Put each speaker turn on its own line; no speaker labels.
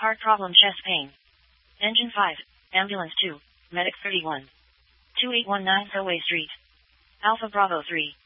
Heart problem, chest pain. Engine 5, Ambulance 2, Medic 31. 2819 Thoway Street. Alpha Bravo 3.